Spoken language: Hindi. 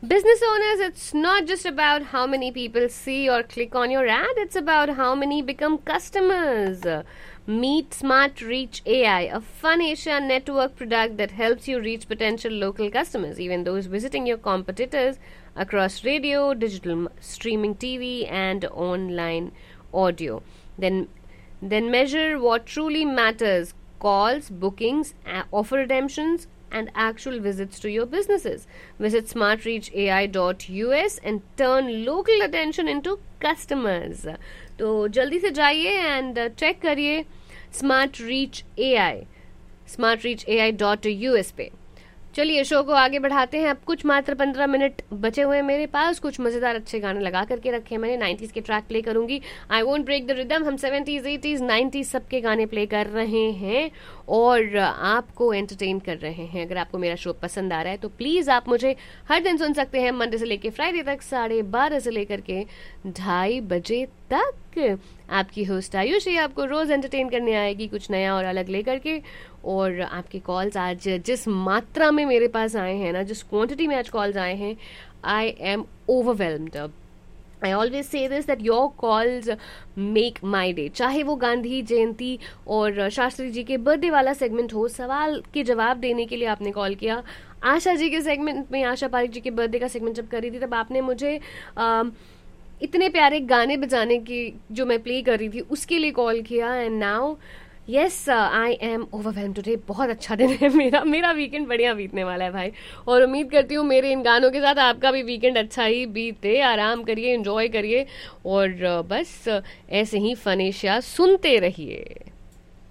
Business owners, it's not just about how many people see or click on your ad, it's about how many become customers. Meet Smart Reach AI, a fun Asia network product that helps you reach potential local customers, even those visiting your competitors across radio, digital streaming TV, and online audio. Then, then measure what truly matters: calls, bookings, offer redemptions, and actual visits to your businesses. Visit smartreachai.us and turn local attention into customers. तो जल्दी से जाइए एंड चेक करिए smartreachai.us पे. चलिए शो को आगे बढ़ाते हैं. अब कुछ मात्र 15 मिनट बचे हुए हैं मेरे पास. कुछ मज़ेदार अच्छे गाने लगा करके रखे हैं मैंने. 90s के ट्रैक प्ले करूंगी. I won't break the rhythm. हम 70s 80s 90s सबके गाने प्ले कर रहे हैं और आपको एंटरटेन कर रहे हैं. अगर आपको मेरा शो पसंद आ रहा है तो प्लीज़ आप मुझे हर दिन सुन सकते हैं, मंडे से लेकर फ्राइडे तक 12:30 से लेकर के 2:30 बजे तक. आपकी होस्ट आयुषी आपको रोज़ एंटरटेन करने आएगी कुछ नया और अलग लेकर के. और आपके कॉल्स आज जिस मात्रा में मेरे पास आए हैं ना, जिस क्वांटिटी में आज कॉल्स आए हैं, I am overwhelmed. I always say this that your calls make my day. चाहे वो गांधी जयंती और शास्त्री जी के बर्थडे वाला सेगमेंट हो, सवाल के जवाब देने के लिए आपने कॉल किया. आशा जी के सेगमेंट में, आशा पारिक जी के बर्थडे का सेगमेंट जब कर रही थी तब आपने मुझे इतने प्यारे गाने बजाने की जो मैं प्ले कर रही थी उसके लिए कॉल किया. And now yes, I am overwhelm today. बहुत अच्छा दिन है मेरा वीकेंड बढ़िया बीतने वाला है भाई. और उम्मीद करती हूँ मेरे इन गानों के साथ आपका भी वीकेंड अच्छा ही बीते. आराम करिए, एंजॉय करिए और बस ऐसे ही फनेशिया सुनते रहिए.